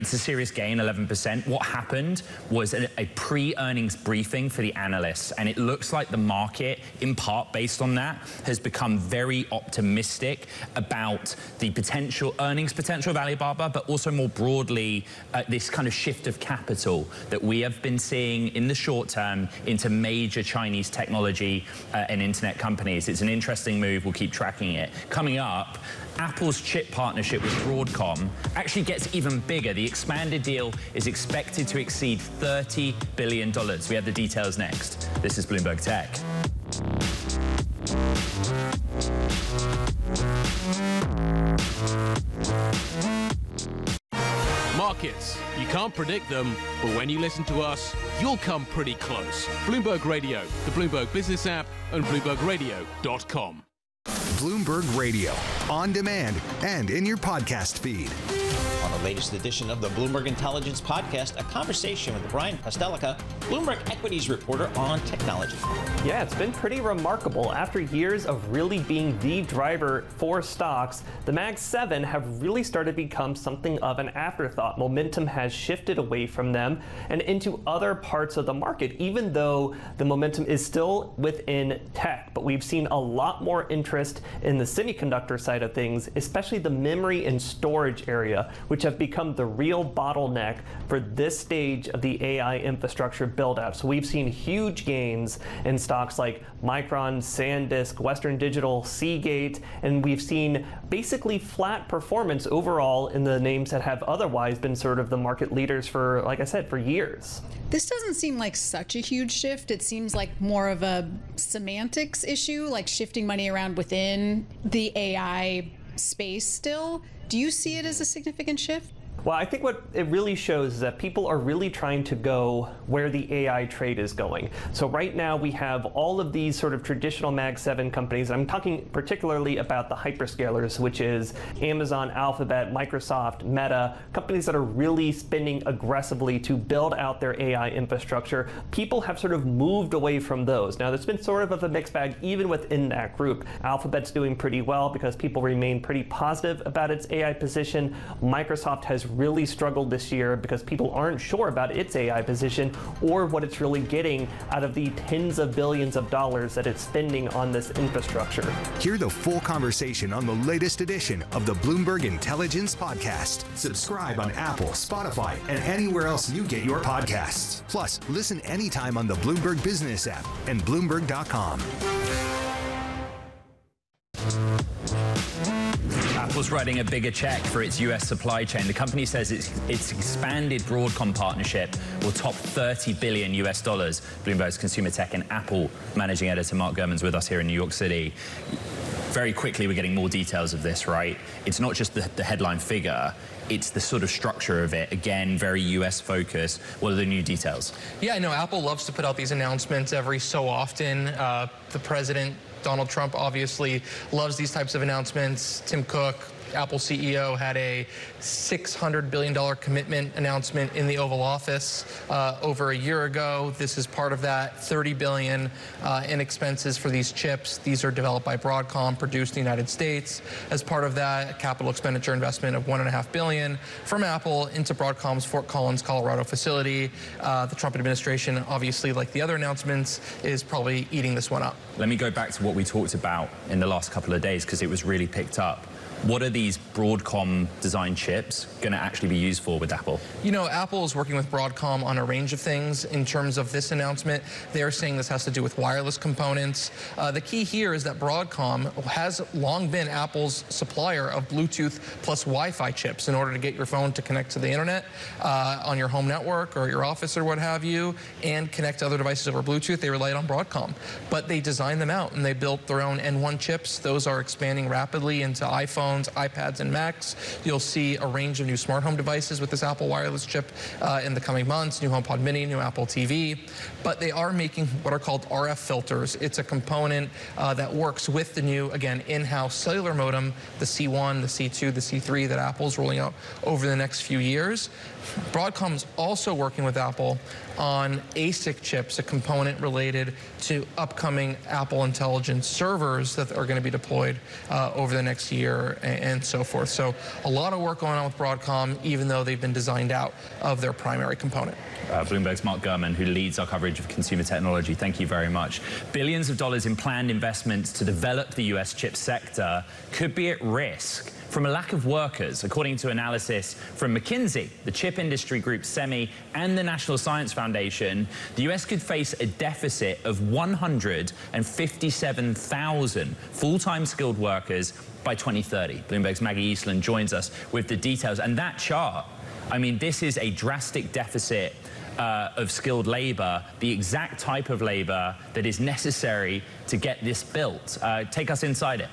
It's a serious gain, 11%. What happened was a pre-earnings briefing for the analysts, and it looks like the market, in part based on that, has become very optimistic about the earnings potential of Alibaba, but also more broadly, this kind of shift of capital that we have been seeing in the short term into major Chinese technology and internet companies. It's an interesting move. We'll keep tracking it. Coming up, Apple's chip partnership with Broadcom actually gets even bigger. The expanded deal is expected to exceed $30 billion. We have the details next. This is Bloomberg Tech. Markets. You can't predict them, but when you listen to us, you'll come pretty close. Bloomberg Radio, the Bloomberg Business app, and BloombergRadio.com. Bloomberg Radio, on demand and in your podcast feed. On the latest edition of the Bloomberg Intelligence Podcast, a conversation with Brian Kostelka, Bloomberg Equities reporter on technology. Yeah, it's been pretty remarkable. After years of really being the driver for stocks, the Mag 7 have really started to become something of an afterthought. Momentum has shifted away from them and into other parts of the market, even though the momentum is still within tech. But we've seen a lot more interest in the semiconductor side of things, especially the memory and storage area, which have become the real bottleneck for this stage of the AI infrastructure build out. So we've seen huge gains in stocks like Micron, SanDisk, Western Digital, Seagate, and we've seen basically flat performance overall in the names that have otherwise been sort of the market leaders for, like I said, for years. This doesn't seem like such a huge shift. It seems like more of a semantics issue, like shifting money around within the AI space still. Do you see it as a significant shift? Well, I think what it really shows is that people are really trying to go where the AI trade is going. So right now we have all of these sort of traditional Mag 7 companies. I'm talking particularly about the hyperscalers, which is Amazon, Alphabet, Microsoft, Meta, companies that are really spending aggressively to build out their AI infrastructure. People have sort of moved away from those. Now, there's been sort of a mixed bag even within that group. Alphabet's doing pretty well because people remain pretty positive about its AI position. Microsoft has really struggled this year because people aren't sure about its AI position or what it's really getting out of the tens of billions of dollars that it's spending on this infrastructure. Hear the full conversation on the latest edition of the Bloomberg Intelligence Podcast. Subscribe on Apple, Spotify, and anywhere else you get your podcasts. Plus, listen anytime on the Bloomberg Business app and Bloomberg.com. Apple's writing a bigger check for its US supply chain. The company says its expanded Broadcom partnership will top $30 billion US. Bloomberg's consumer tech and Apple managing editor Mark Gurman's with us here in New York City. Very quickly, we're getting more details of this, right? It's not just the headline figure. It's the sort of structure of it. Again, very US focused. What are the new details? Yeah, I know Apple loves to put out these announcements every so often. The president, Donald Trump, obviously loves these types of announcements. Tim Cook, Apple CEO, had a $600 billion commitment announcement in the Oval Office over a year ago. This is part of that. $30 billion in expenses for these chips. These are developed by Broadcom, produced in the United States. As part of that, a capital expenditure investment of $1.5 billion from Apple into Broadcom's Fort Collins, Colorado facility. The Trump administration, obviously, like the other announcements, is probably eating this one up. Let me go back to what we talked about in the last couple of days, because it was really picked up. What are these Broadcom design chips going to actually be used for with Apple? You know, Apple is working with Broadcom on a range of things. In terms of this announcement, they're saying this has to do with wireless components. The key here is that Broadcom has long been Apple's supplier of Bluetooth plus Wi-Fi chips in order to get your phone to connect to the internet on your home network or your office or what have you, and connect to other devices over Bluetooth. They relied on Broadcom, but they designed them out and they built their own N1 chips. Those are expanding rapidly into iPhones, iPads, and Macs. You'll see a range of new smart home devices with this Apple wireless chip in the coming months, new HomePod Mini, new Apple TV. But they are making what are called RF filters. It's a component that works with the new, again, in-house cellular modem, the C1, the C2, the C3 that Apple's rolling out over the next few years. Broadcom's also working with Apple on ASIC chips, a component related to upcoming Apple Intelligence servers that are going to be deployed over the next year and so forth. So a lot of work going on with Broadcom, even though they've been designed out of their primary component. Bloomberg's Mark Gurman, who leads our coverage of consumer technology. Thank you very much. Billions of dollars in planned investments to develop the US chip sector could be at risk from a lack of workers, according to analysis from McKinsey, the chip industry group SEMI, and the National Science Foundation. The US could face a deficit of 157,000 full-time skilled workers by 2030. Bloomberg's Maggie Eastland joins us with the details. And that chart, I mean, this is a drastic deficit of skilled labor, the exact type of labor that is necessary to get this built. Take us inside it.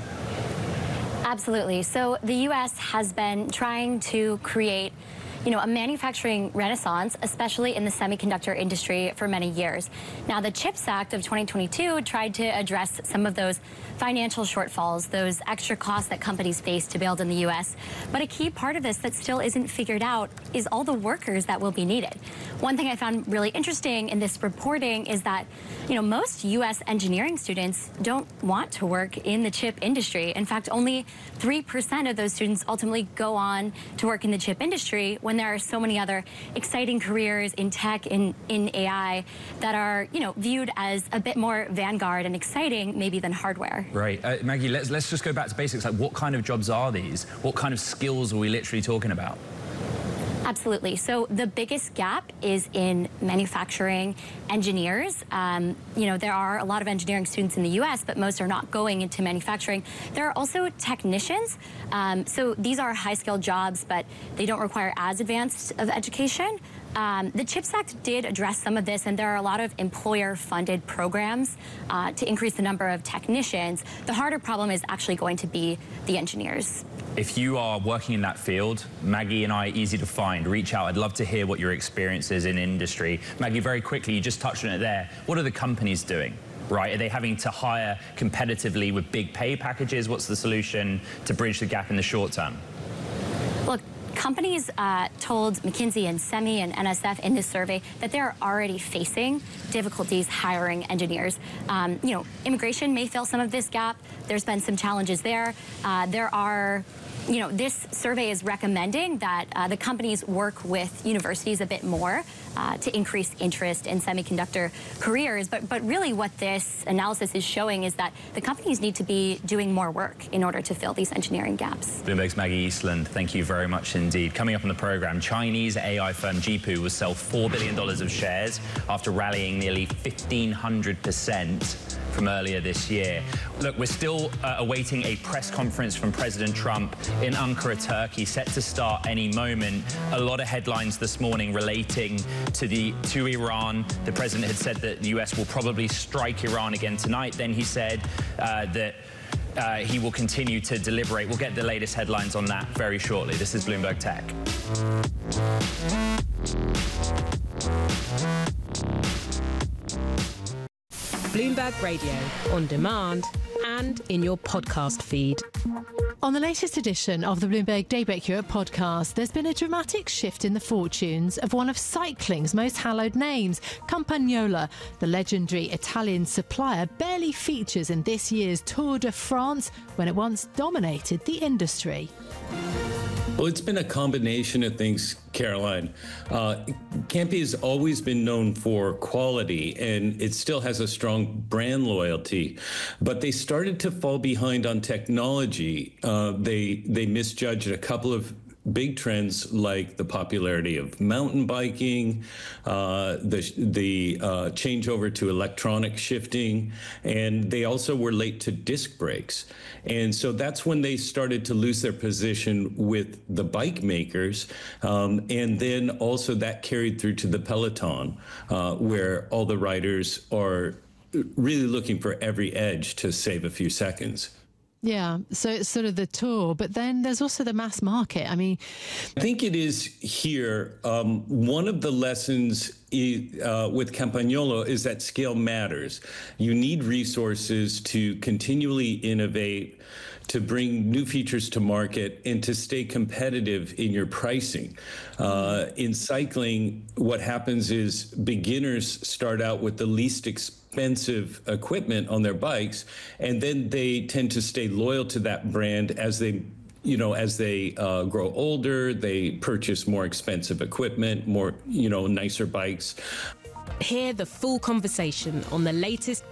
Absolutely. So the U.S. has been trying to create a manufacturing renaissance, especially in the semiconductor industry, for many years. Now, the CHIPS Act of 2022 tried to address some of those financial shortfalls, those extra costs that companies face to build in the U.S. But a key part of this that still isn't figured out is all the workers that will be needed. One thing I found really interesting in this reporting is that, most U.S. engineering students don't want to work in the chip industry. In fact, only 3% of those students ultimately go on to work in the chip industry, when there are so many other exciting careers in tech, in AI, that are, viewed as a bit more vanguard and exciting maybe than hardware. Right. Maggie, let's just go back to basics. Like, what kind of jobs are these? What kind of skills are we literally talking about? Absolutely. So the biggest gap is in manufacturing engineers. There are a lot of engineering students in the U.S., but most are not going into manufacturing. There are also technicians. So these are high-skilled jobs, but they don't require as advanced of education. The CHIPS Act did address some of this, and there are a lot of employer-funded programs to increase the number of technicians. The harder problem is actually going to be the engineers. If you are working in that field, Maggie and I, easy to find. Reach out. I'd love to hear what your experience is in industry. Maggie, very quickly, you just touched on it there. What are the companies doing? Right? Are they having to hire competitively with big pay packages? What's the solution to bridge the gap in the short term? Look, companies told McKinsey and SEMI and NSF in this survey that they're already facing difficulties hiring engineers. Immigration may fill some of this gap. There's been some challenges there. This survey is recommending that the companies work with universities a bit more to increase interest in semiconductor careers. But really what this analysis is showing is that the companies need to be doing more work in order to fill these engineering gaps. Bloomberg's Maggie Eastland, thank you very much indeed. Coming up on the program, Chinese AI firm Jipu will sell $4 billion of shares after rallying nearly 1,500% from earlier this year. Look, we're still awaiting a press conference from President Trump in Ankara, Turkey, set to start any moment. A lot of headlines this morning relating to Iran. The president had said that the US will probably strike Iran again tonight. Then he said that he will continue to deliberate. We'll get the latest headlines on that very shortly. This is Bloomberg Tech. Bloomberg Radio, on demand and in your podcast feed. On the latest edition of the Bloomberg Daybreak Europe podcast, there's been a dramatic shift in the fortunes of one of cycling's most hallowed names. Campagnola, the legendary Italian supplier, barely features in this year's Tour de France when it once dominated the industry. Well, it's been a combination of things, Caroline. Campy has always been known for quality, and it still has a strong brand loyalty. But they started to fall behind on technology. They misjudged a couple of big trends like the popularity of mountain biking, the changeover to electronic shifting, and they also were late to disc brakes. And so that's when they started to lose their position with the bike makers. And then also that carried through to the peloton, where all the riders are really looking for every edge to save a few seconds. Yeah, so it's sort of the Tour, but then there's also the mass market. I mean, I think it is here. One of the lessons with Campagnolo is that scale matters. You need resources to continually innovate, to bring new features to market and to stay competitive in your pricing. In cycling, what happens is beginners start out with the least expensive equipment on their bikes, and then they tend to stay loyal to that brand as they grow older. They purchase more expensive equipment, more, nicer bikes. Hear the full conversation on the latest